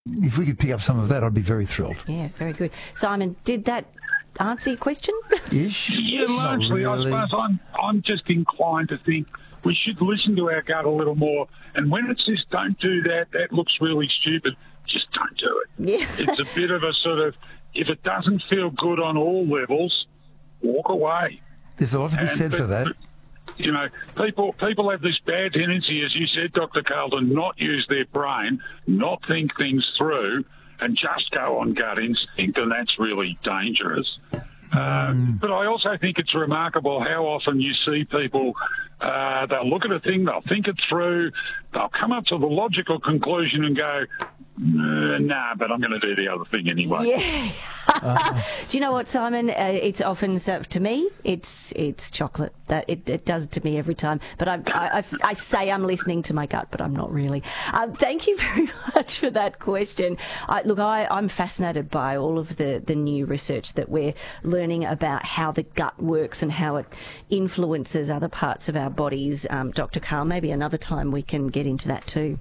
if we could pick up some of that, I'd be very thrilled. Yeah, very good. Simon, did that answer your question? Ish? Yeah, largely. Really. I suppose I'm just inclined to think we should listen to our gut a little more. And when it says don't do that, that looks really stupid, just don't do it. Yeah. It's a bit of a sort of, if it doesn't feel good on all levels, walk away. There's a lot to be said for that. You know, people have this bad tendency, as you said, Dr. Carlton, not use their brain, not think things through, and just go on gut instinct, and that's really dangerous. But I also think it's remarkable how often you see people, they'll look at a thing, they'll think it through, they'll come up to the logical conclusion and go, nah, but I'm going to do the other thing anyway. Yeah. Do you know what, Simon? It's often, to me, it's chocolate. That it does to me every time. But I say I'm listening to my gut, but I'm not really. Thank you very much for that question. I'm fascinated by all of the new research that we're learning about how the gut works and how it influences other parts of our bodies. Dr. Karl, maybe another time we can get into that too.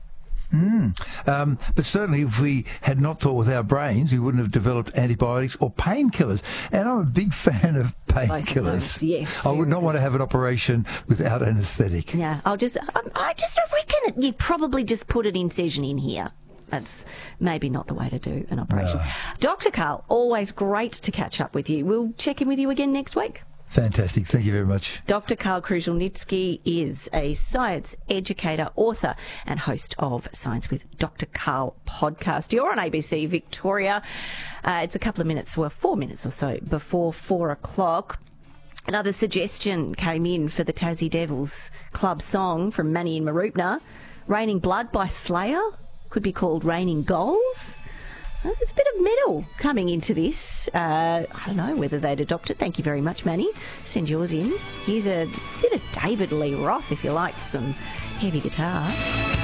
But certainly if we had not thought with our brains, we wouldn't have developed antibiotics or painkillers. And I'm a big fan of painkillers. Yes, I would not want to have an operation without anaesthetic. Yeah, I just reckon you'd probably just put an incision in here. That's maybe not the way to do an operation. No. Dr. Karl, always great to catch up with you. We'll check in with you again next week. Fantastic. Thank you very much. Dr. Karl Kruszelnicki is a science educator, author and host of Science with Dr. Karl podcast. You're on ABC Victoria. It's a couple of minutes, 4 minutes or so before 4 o'clock. Another suggestion came in for the Tassie Devils club song from Manny in Mooroopna. Raining Blood by Slayer. Could be called Raining Goals. There's a bit of metal coming into this. I don't know whether they'd adopt it. Thank you very much, Manny. Send yours in. Here's a bit of David Lee Roth if you like some heavy guitar.